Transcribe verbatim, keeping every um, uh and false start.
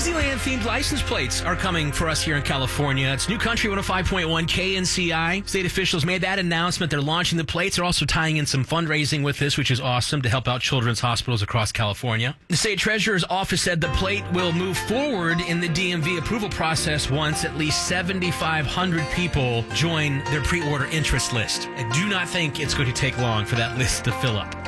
Disneyland-themed license plates are coming for us here in California. It's New Country one oh five point one K N C I. State officials made that announcement. They're launching the plates. They're also tying in some fundraising with this, which is awesome, to help out children's hospitals across California. The state treasurer's office said the plate will move forward in the D M V approval process once at least seventy-five hundred people join their pre-order interest list. I do not think it's going to take long for that list to fill up.